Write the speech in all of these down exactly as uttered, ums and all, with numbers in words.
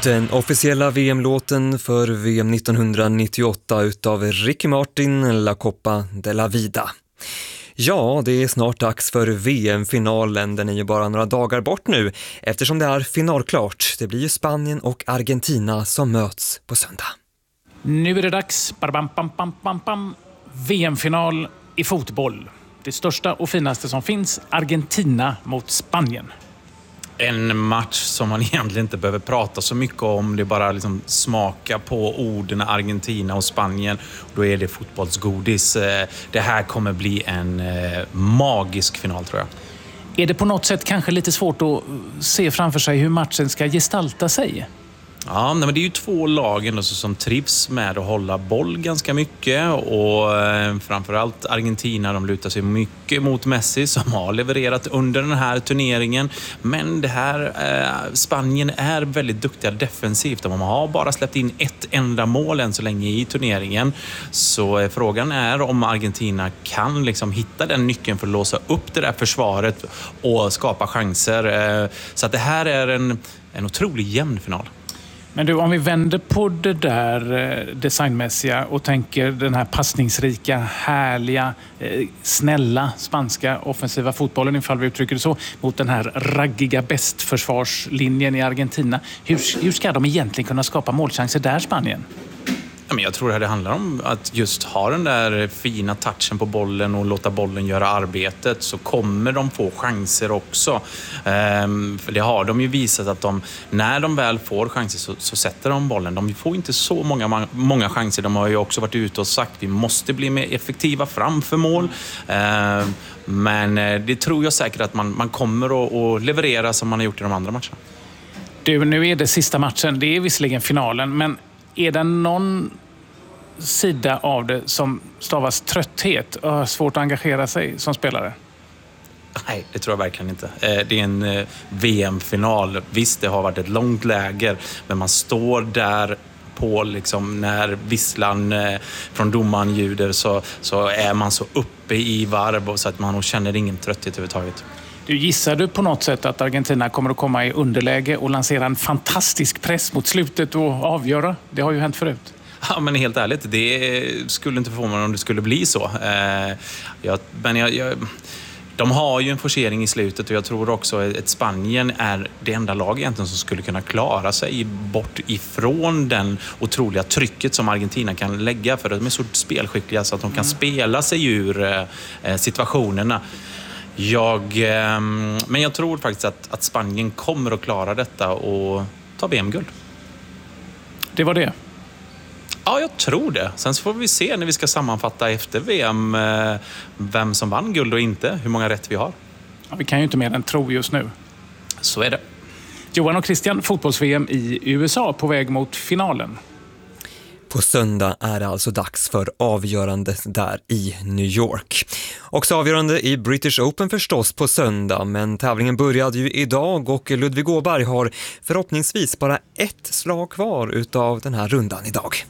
Den officiella V M-låten för V M nittonhundranittioåtta utav Ricky Martin, La Copa de la Vida. Ja, det är snart dags för V M-finalen. Den är ju bara några dagar bort nu eftersom det är finalklart. Det blir ju Spanien och Argentina som möts på söndag. Nu är det dags. Bam, bam, bam, bam, bam. V M-final i fotboll. Det största och finaste som finns, Argentina mot Spanien. En match som man egentligen inte behöver prata så mycket om. Det är bara liksom smaka på orden Argentina och Spanien. Då är det fotbollsgodis. Det här kommer bli en magisk final, tror jag. Är det på något sätt kanske lite svårt att se framför sig hur matchen ska gestalta sig? Ja, men det är ju två lagen som trivs med att hålla boll ganska mycket och eh, framförallt Argentina, de lutar sig mycket mot Messi som har levererat under den här turneringen. Men det här eh, Spanien är väldigt duktiga defensivt. De har bara släppt in ett enda mål än så länge i turneringen. Så eh, frågan är om Argentina kan liksom hitta den nyckeln för att låsa upp det där försvaret och skapa chanser. Eh, så att det här är en, en otroligt jämn final. Men du, om vi vänder på det där designmässiga och tänker den här passningsrika, härliga, snälla spanska offensiva fotbollen, ifall vi uttrycker det så, mot den här raggiga bästförsvarslinjen i Argentina. Hur, hur ska de egentligen kunna skapa målchanser där, Spanien? Men jag tror att det handlar om att just ha den där fina touchen på bollen och låta bollen göra arbetet, så kommer de få chanser också. Ehm, för det har de ju visat att de, när de väl får chanser så, så sätter de bollen. De får inte så många, många chanser. De har ju också varit ute och sagt att vi måste bli mer effektiva framför mål. Ehm, men det tror jag säkert att man, man kommer att, att leverera som man har gjort i de andra matcherna. Du, nu är det sista matchen. Det är visserligen finalen, men är det någon sida av det som stavas trötthet och har svårt att engagera sig som spelare? Nej, det tror jag verkligen inte. Det är en V M-final. Visst, det har varit ett långt läger, men man står där på liksom när visslan från domaren ljuder, så, så är man så uppe i varv så att man känner ingen trötthet överhuvudtaget. Du, gissar du på något sätt att Argentina kommer att komma i underläge och lansera en fantastisk press mot slutet och avgöra? Det har ju hänt förut. Ja, men helt ärligt, det skulle inte förvåna mig om det skulle bli så. Eh, jag, men jag, jag, de har ju en forcering i slutet och jag tror också att Spanien är det enda lag egentligen som skulle kunna klara sig bort ifrån den otroliga trycket som Argentina kan lägga, för att de är så spelskickliga så att de kan mm. spela sig ur eh, situationerna. Jag, eh, men jag tror faktiskt att, att Spanien kommer att klara detta och ta V M-guld. Det var det. Ja, jag tror det. Sen så får vi se när vi ska sammanfatta efter V M eh, vem som vann guld och inte, hur många rätt vi har. Ja, vi kan ju inte mer än tro just nu. Så är det. Johan och Christian, fotbolls-V M i U S A på väg mot finalen. På söndag är det alltså dags för avgörandet där i New York. Också avgörande i British Open förstås på söndag, men tävlingen började ju idag och Ludvig Åberg har förhoppningsvis bara ett slag kvar utav den här rundan idag.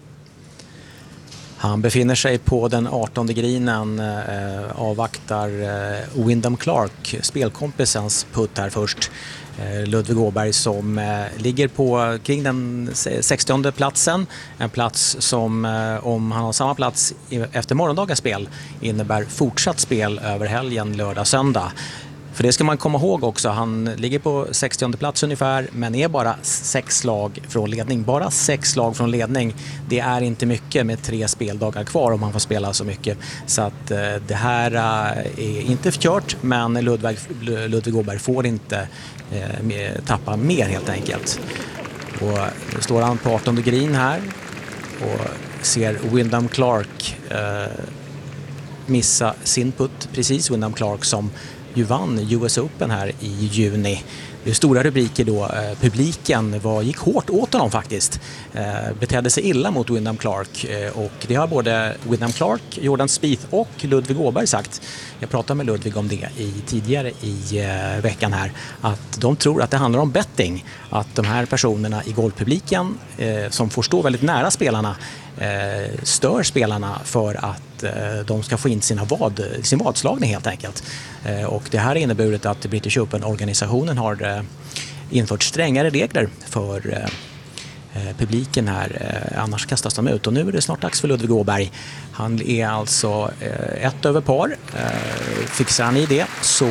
Han befinner sig på den artonde grinen, eh, avvaktar eh, Wyndham Clark, spelkompisens putt här först. Eh, Ludvig Åberg som eh, ligger på kring den sextionde platsen. En plats som, eh, om han har samma plats i, efter morgondagens spel, innebär fortsatt spel över helgen, lördag, söndag. För det ska man komma ihåg också, han ligger på sextionde plats ungefär, men är bara sex slag från ledning. Bara sex slag från ledning, det är inte mycket med tre speldagar kvar om han får spela så mycket. Så att eh, det här eh, är inte förkört, men Ludvig, Ludvig Åberg får inte eh, med, tappa mer helt enkelt. Och nu står han på artonde green här och ser Wyndham Clark eh, missa sin putt, precis. Wyndham Clark som ju vann U S Open här i juni. Det är stora rubriker då. Eh, publiken var, gick hårt åt honom faktiskt. Eh, betedde sig illa mot Wyndham Clark. Eh, och det har både Wyndham Clark, Jordan Spieth och Ludvig Åberg sagt. Jag pratade med Ludvig om det i, tidigare i eh, veckan här. Att de tror att det handlar om betting. Att de här personerna i golfpubliken eh, som får stå väldigt nära spelarna eh, stör spelarna för att eh, de ska få in sina vad, sin vadslagning helt enkelt. Eh, och det här har inneburit att British Open-organisationen har eh, infört strängare regler för, eh, eh, publiken här. Eh, annars kastas de ut. Och nu är det snart dags för Ludvig Åberg. Han är alltså eh, ett över par. Eh, fixar han i det så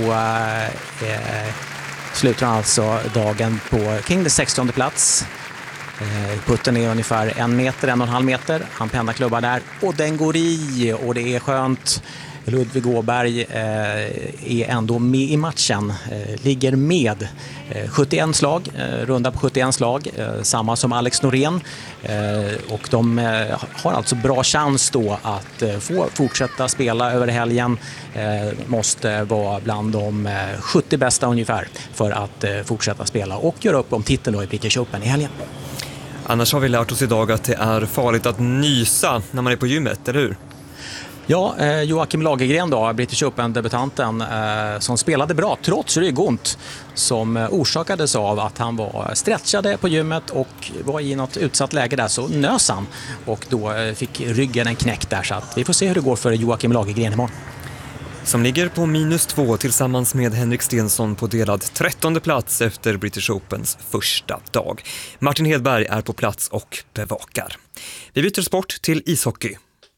eh, slutar han alltså dagen på kring det sextonde plats. Eh, putten är ungefär en meter, en och en halv meter. Han pendlar klubbar där och den går i och det är skönt. Ludvig Åberg eh, är ändå med i matchen, eh, ligger med eh, sjuttioen slag, eh, runda på sjuttioen slag, eh, samma som Alex Norén eh, och de eh, har alltså bra chans då att eh, få fortsätta spela över helgen, eh, måste vara bland de eh, sjuttio bästa ungefär för att eh, fortsätta spela och göra upp om titeln då i British Open i helgen. Annars har vi lärt oss idag att det är farligt att nysa när man är på gymmet, eller hur? Ja, eh, Joakim Lagergren då, British Open-debutanten eh, som spelade bra trots ryggont som eh, orsakades av att han var stretchade på gymmet och var i något utsatt läge där så nös han och då eh, fick ryggen en knäck där så att vi får se hur det går för Joakim Lagergren imorgon. Som ligger på minus två tillsammans med Henrik Stensson på delad trettonde plats efter British Opens första dag. Martin Hedberg är på plats och bevakar. Vi byter sport till ishockey.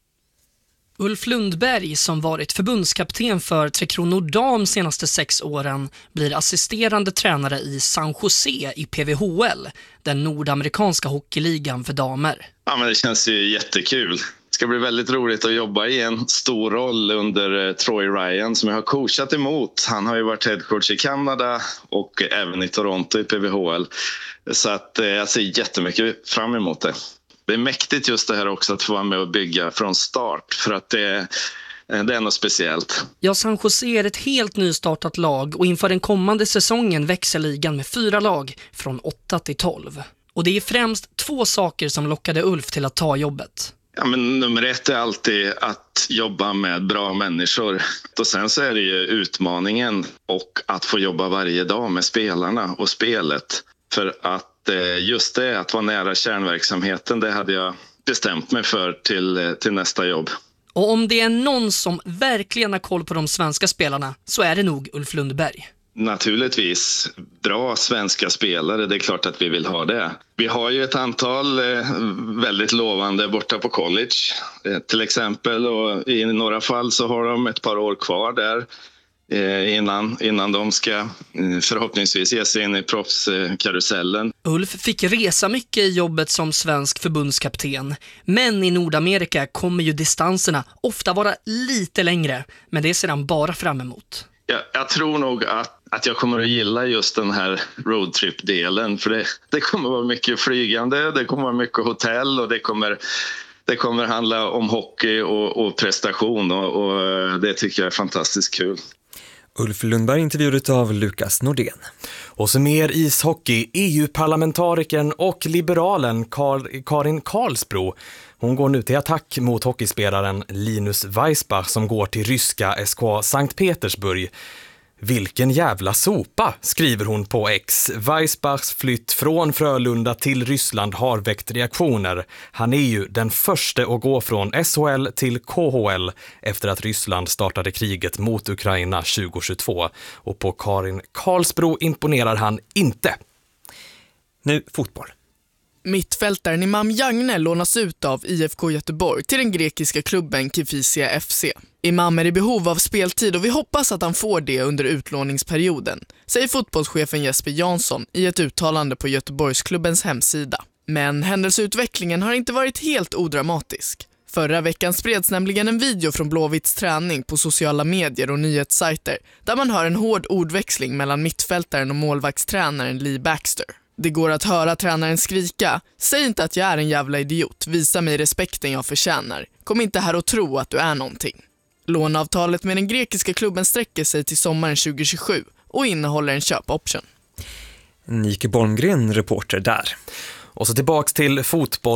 Ulf Lundberg, som varit förbundskapten för Tre Kronor Dam senaste sex åren, blir assisterande tränare i San Jose i P V H L, den nordamerikanska hockeyligan för damer. Ja, men det känns ju jättekul. Det ska bli väldigt roligt att jobba i en stor roll under Troy Ryan som jag har coachat emot. Han har ju varit headcoach i Kanada och även i Toronto i P V H L. Så att jag ser jättemycket fram emot det. Det är mäktigt just det här också att få vara med och bygga från start för att det, det är något speciellt. Ja, San Jose är ett helt nystartat lag och inför den kommande säsongen växer ligan med fyra lag från åtta till tolv. Och det är främst två saker som lockade Ulf till att ta jobbet. Ja, men nummer ett är alltid att jobba med bra människor. Och sen så är det ju utmaningen och att få jobba varje dag med spelarna och spelet. För att just det, att vara nära kärnverksamheten, det hade jag bestämt mig för till, till nästa jobb. Och om det är någon som verkligen har koll på de svenska spelarna så är det nog Ulf Lundberg. Naturligtvis bra svenska spelare, det är klart att vi vill ha det. Vi har ju ett antal väldigt lovande borta på college till exempel och i några fall så har de ett par år kvar där. Innan, innan de ska förhoppningsvis ge sig in i proffskarusellen. Ulf fick resa mycket i jobbet som svensk förbundskapten. Men i Nordamerika kommer ju distanserna ofta vara lite längre. Men det ser han bara fram emot. Jag, jag tror nog att, att jag kommer att gilla just den här roadtrip-delen. För det, det kommer vara mycket flygande, det kommer vara mycket hotell och det kommer... Det kommer handla om hockey och, och prestation och, och det tycker jag är fantastiskt kul. Ulf Lundberg intervjuet av Lukas Nordén. Och så mer ishockey, E U-parlamentarikern och liberalen Kar- Karin Karlsbro. Hon går nu till attack mot hockeyspelaren Linus Weissbach som går till ryska S K A Sankt Petersburg. Vilken jävla sopa, skriver hon på X. Weissbachs flytt från Frölunda till Ryssland har väckt reaktioner. Han är ju den första att gå från S H L till K H L efter att Ryssland startade kriget mot Ukraina tjugohundratjugotvå. Och på Karin Karlsbro imponerar han inte. Nu fotboll. Mittfältaren Imam Jagne lånas ut av I F K Göteborg till den grekiska klubben Kifisia F C. Imam är i behov av speltid och vi hoppas att han får det under utlåningsperioden, säger fotbollschefen Jesper Jansson i ett uttalande på Göteborgsklubbens hemsida. Men händelseutvecklingen har inte varit helt odramatisk. Förra veckan spreds nämligen en video från Blåvitts träning på sociala medier och nyhetssajter där man hör en hård ordväxling mellan mittfältaren och målvaktstränaren Lee Baxter. Det går att höra tränaren skrika: "Säg inte att jag är en jävla idiot, visa mig respekten jag förtjänar. Kom inte här och tro att du är någonting." Låneavtalet med den grekiska klubben sträcker sig till sommaren tjugohundratjugosju och innehåller en köpoption. Nike Bolmgren, reporter där. Och så tillbaks till fotbolls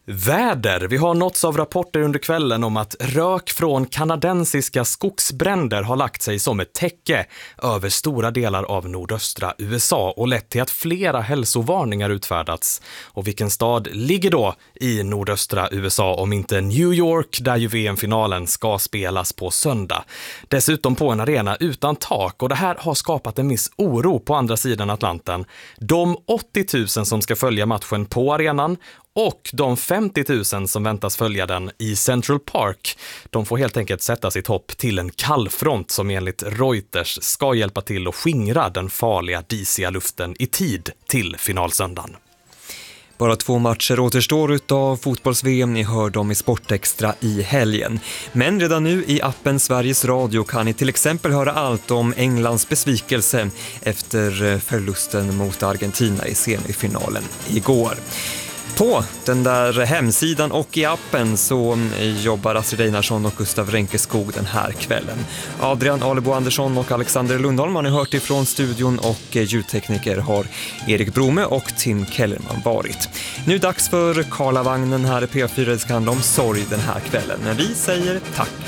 Väder. Vi har nåtts av rapporter under kvällen om att rök från kanadensiska skogsbränder har lagt sig som ett täcke över stora delar av nordöstra U S A och lett till att flera hälsovarningar utfärdats. Och vilken stad ligger då i nordöstra U S A om inte New York, där ju V M-finalen ska spelas på söndag. Dessutom på en arena utan tak, och det här har skapat en viss oro på andra sidan Atlanten. De åttio tusen som ska följa matchen på arenan och de femtio tusen som väntas följa den i Central Park, de får helt enkelt sätta sitt hopp till en kallfront som enligt Reuters ska hjälpa till att skingra den farliga disiga luften i tid till finalsöndagen. Bara två matcher återstår utav fotbolls-V M, ni hör dem i Sportextra i helgen. Men redan nu i appen Sveriges Radio kan ni till exempel höra allt om Englands besvikelse efter förlusten mot Argentina i semifinalen igår. På den där hemsidan och i appen så jobbar Astrid Einarsson och Gustav Renkeskog den här kvällen. Adrian Alebo Andersson och Alexander Lundholm har ni hört ifrån studion, och ljudtekniker har Erik Brome och Tim Kellerman varit. Nu dags för Karlavagnen här i P fyra. Det ska handla om sorg den här kvällen, men vi säger tack